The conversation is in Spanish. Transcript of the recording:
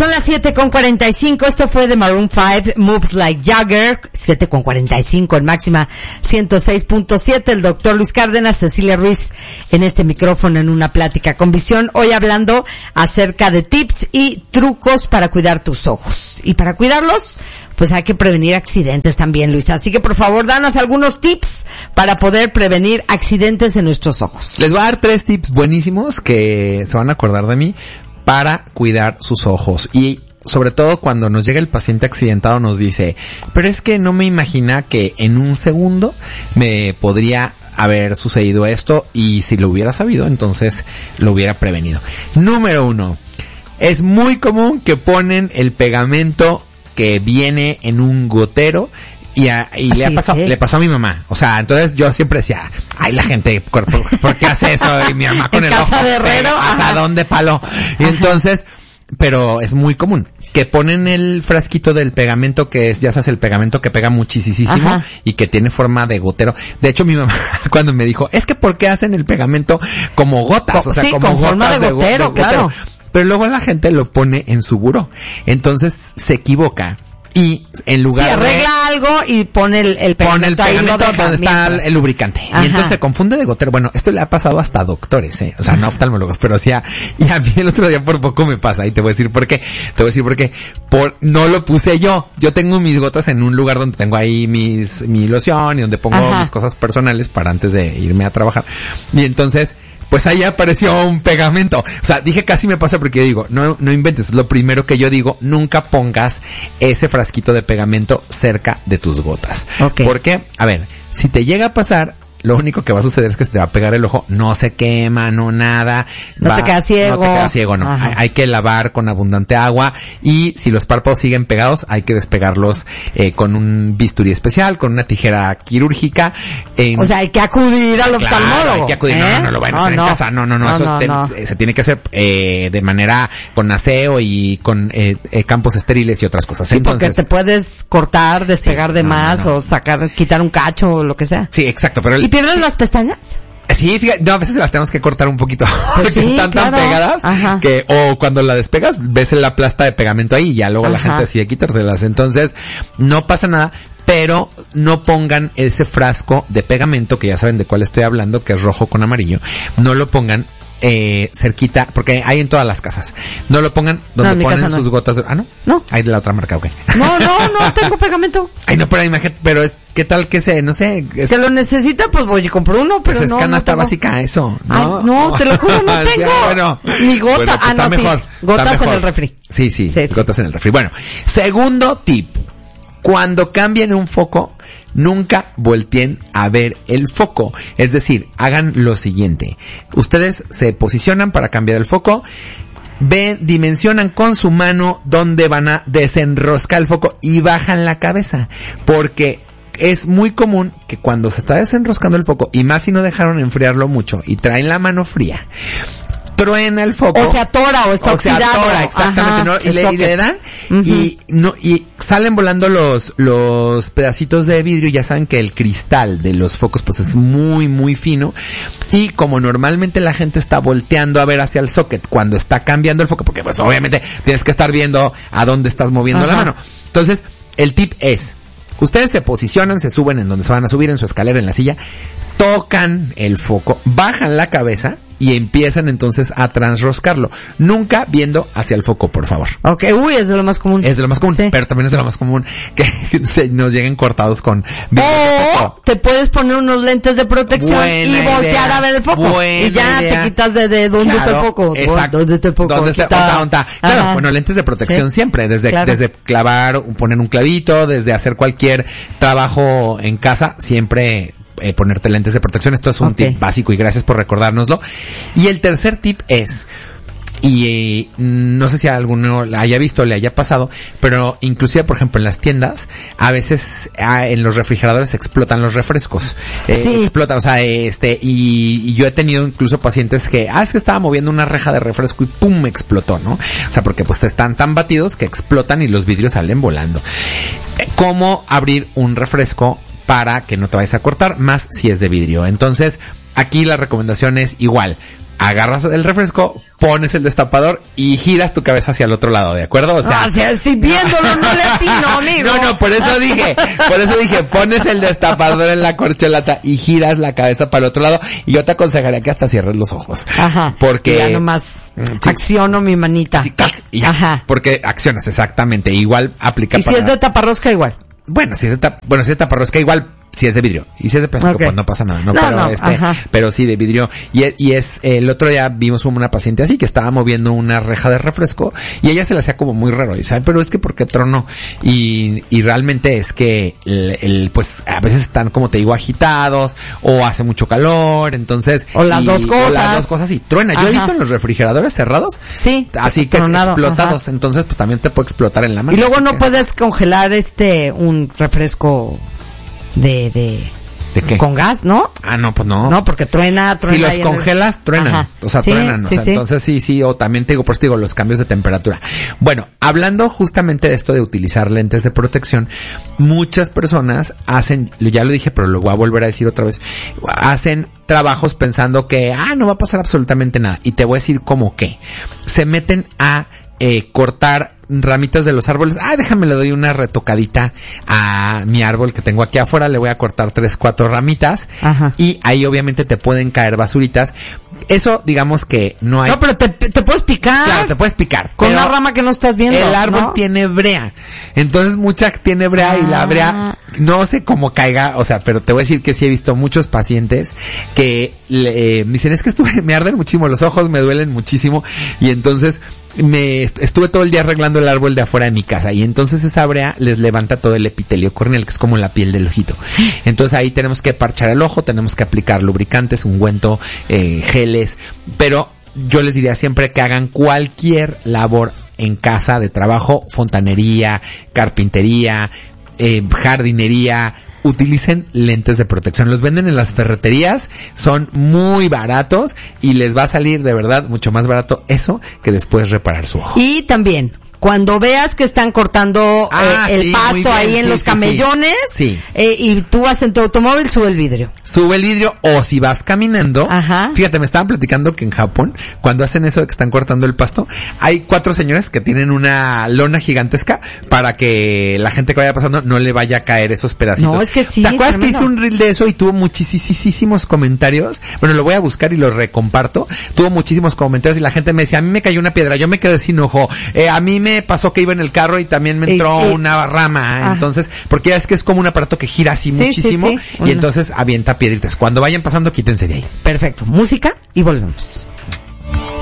Son las 7:45, esto fue de Maroon 5, Moves Like Jagger, 7:45 en máxima 106.7, el doctor Luis Cárdenas, Cecilia Ruiz en este micrófono en una plática con visión, hoy hablando acerca de tips y trucos para cuidar tus ojos. Y para cuidarlos, pues hay que prevenir accidentes también, Luis. Así que por favor, danos algunos tips para poder prevenir accidentes en nuestros ojos. Les voy a dar 3 tips buenísimos que se van a acordar de mí para cuidar sus ojos. Y sobre todo cuando nos llega el paciente accidentado nos dice, pero es que no me imagina que en un segundo me podría haber sucedido esto y si lo hubiera sabido, entonces lo hubiera prevenido. Número 1. Es muy común que ponen el pegamento que viene en un gotero y le pasó a mi mamá. O sea, entonces yo siempre decía, ay, la gente, ¿por qué hace eso? Y mi mamá con el ojo, casa de herrero, ¿hasta dónde palo? Y entonces, pero es muy común que ponen el frasquito del pegamento que es, ya sabes, el pegamento que pega muchísimo. Ajá. Y que tiene forma de gotero. De hecho, mi mamá cuando me dijo, es que ¿por qué hacen el pegamento como gotas? O sea, sí, como con gotas forma de gotero, claro. Pero luego la gente lo pone en su buró. Entonces se equivoca. Y en lugar arregla algo y pone el pegamento ahí donde está el lubricante. Ajá. Y entonces se confunde de gotero. Bueno, esto le ha pasado hasta a doctores, o sea, no oftalmólogos, pero sí y a mí el otro día por poco me pasa, y te voy a decir por qué. No lo puse yo. Yo tengo mis gotas en un lugar donde tengo ahí mi loción y donde pongo mis cosas personales para antes de irme a trabajar. Y entonces, pues ahí apareció un pegamento. O sea, dije casi me pasa porque yo digo, no inventes. Lo primero que yo digo, nunca pongas ese frasquito de pegamento cerca de tus gotas. Okay. Porque, a ver, si te llega a pasar, lo único que va a suceder es que se te va a pegar el ojo, no se quema, no nada. No te quedas ciego. No. Hay que lavar con abundante agua y si los párpados siguen pegados, hay que despegarlos con un bisturí especial, con una tijera quirúrgica. O sea, hay que acudir al oftalmólogo. Claro, hay que acudir. No lo vayan a hacer en casa. No. Se tiene que hacer de manera con aseo y con campos estériles y otras cosas. Sí, entonces, porque te puedes cortar, despegar de más o quitar un cacho o lo que sea. Sí, exacto, pero ¿Y pierdes las pestañas? Sí, fíjate, a veces las tenemos que cortar un poquito. Pues porque sí, están tan pegadas que, o cuando la despegas, ves la plasta de pegamento ahí y ya luego la gente decide quitárselas. Entonces, no pasa nada, pero no pongan ese frasco de pegamento, que ya saben de cuál estoy hablando, que es rojo con amarillo. No lo pongan cerquita, porque hay en todas las casas. No lo pongan donde ponen sus gotas de... No. Hay de la otra marca, ok. No tengo pegamento. Ay, no, pero imagínate, pero ¿qué tal que se, no sé? Se lo necesita, pues voy y compro uno, pero pues es canasta básica eso, ¿no? Ay, no, te lo juro, no tengo. Bueno, ni gota. Bueno, pues está mejor. Gotas en el refri. Sí, gotas en el refri. Bueno, segundo tip. Cuando cambien un foco, nunca volteen a ver el foco. Es decir, hagan lo siguiente. Ustedes se posicionan para cambiar el foco, dimensionan con su mano dónde van a desenroscar el foco y bajan la cabeza. Porque es muy común que cuando se está desenroscando el foco, y más si no dejaron enfriarlo mucho y traen la mano fría, truena el foco. O se atora o está oxidado. Se atora, exactamente. Ajá, y le dan y salen volando los pedacitos de vidrio. Ya saben que el cristal de los focos pues es muy, muy fino. Y como normalmente la gente está volteando a ver hacia el socket cuando está cambiando el foco, porque pues obviamente tienes que estar viendo a dónde estás moviendo la mano. Entonces, el tip es, ustedes se posicionan, se suben en donde se van a subir, en su escalera, en la silla, tocan el foco, bajan la cabeza y empiezan entonces a transroscarlo. Nunca viendo hacia el foco, por favor. Ok, es de lo más común. Es de lo más común, sí. Pero también es de lo más común que nos lleguen cortados con... O te puedes poner unos lentes de protección y voltear a ver el foco. Y ya te quitas de dónde está el foco. Exacto. ¿Dónde está el foco? ¿Dónde está? Claro, bueno, lentes de protección siempre. Desde clavar, poner un clavito, desde hacer cualquier trabajo en casa, siempre... ponerte lentes de protección. Esto es un tip básico y gracias por recordárnoslo. Y el tercer tip es, y no sé si a alguno la haya visto o le haya pasado, pero inclusive, por ejemplo, en las tiendas, a veces en los refrigeradores explotan los refrescos. Explotan, o sea, y yo he tenido incluso pacientes que, es que estaba moviendo una reja de refresco y ¡pum! Explotó, ¿no? O sea, porque pues están tan batidos que explotan y los vidrios salen volando. ¿Cómo abrir un refresco para que no te vayas a cortar, más si es de vidrio? Entonces, aquí la recomendación es igual. Agarras el refresco, pones el destapador y giras tu cabeza hacia el otro lado, ¿de acuerdo? O sea, si viéndolo no le atino, amigo. No, por eso dije, pones el destapador en la corcholata y giras la cabeza para el otro lado, y yo te aconsejaría que hasta cierres los ojos. Ajá. Porque ya nomás acciono mi manita. Sí, y ya. Ajá. Porque accionas exactamente, igual aplica ¿Y para... si es de taparrosca igual? Bueno, si es de taparrosca igual, si es de vidrio. Y si es de plástico, pues no pasa nada, pero sí de vidrio. Y es, el otro día vimos una paciente así que estaba moviendo una reja de refresco y ella se le hacía como muy raro. Y dice, pero es que ¿por qué tronó? Y realmente es que pues a veces están, como te digo, agitados o hace mucho calor, entonces. O las dos cosas y truena. Yo he visto en los refrigeradores cerrados. Sí. Así que explotados. Ajá. Entonces, pues también te puede explotar en la mano. Y luego no puedes congelar un refresco ¿De qué? Con gas, ¿no? No, pues no. No, porque truena. Si los congelas, truenan. Ajá. O sea, truenan. Sí, entonces sí, o también te digo, los cambios de temperatura. Bueno, hablando justamente de esto de utilizar lentes de protección, muchas personas hacen, ya lo dije, pero lo voy a volver a decir otra vez, hacen trabajos pensando que, no va a pasar absolutamente nada. Y te voy a decir cómo que. Se meten a cortar ramitas de los árboles. Déjame le doy una retocadita a mi árbol que tengo aquí afuera, le voy a cortar 3-4 ramitas. Ajá. Y ahí obviamente te pueden caer basuritas. Eso, digamos que no hay. No, pero te puedes picar. Claro, te puedes picar. Con una rama que no estás viendo. El árbol tiene brea. Entonces mucha tiene brea y la brea no sé cómo caiga, o sea, pero te voy a decir que sí he visto muchos pacientes que me dicen, es que me arden muchísimo los ojos, me duelen muchísimo, y entonces estuve todo el día arreglando el árbol de afuera de mi casa, y entonces esa brea les levanta todo el epitelio corneal, que es como la piel del ojito. Entonces ahí tenemos que parchar el ojo, tenemos que aplicar lubricantes, ungüento, geles, pero yo les diría siempre que hagan cualquier labor en casa de trabajo, fontanería, carpintería, jardinería, utilicen lentes de protección. Los venden en las ferreterías, son muy baratos y les va a salir de verdad mucho más barato eso que después reparar su ojo. Y también, cuando veas que están cortando el pasto ahí en los camellones, y tú vas en tu automóvil, sube el vidrio. Sube el vidrio, o si vas caminando, fíjate, me estaban platicando que en Japón, cuando hacen eso de que están cortando el pasto, hay 4 señores que tienen una lona gigantesca para que la gente que vaya pasando no le vaya a caer esos pedacitos. No, es que sí. ¿Te acuerdas que hice un reel de eso y tuvo muchísimos comentarios? Bueno, lo voy a buscar y lo recomparto. Tuvo muchísimos comentarios y la gente me decía, a mí me cayó una piedra, yo me quedé sin ojo, a mí me pasó que iba en el carro y también me entró una rama, entonces, porque ya es que es como un aparato que gira así muchísimo, y entonces avienta piedritas. Cuando vayan pasando, quítense de ahí. Perfecto. Música y volvemos.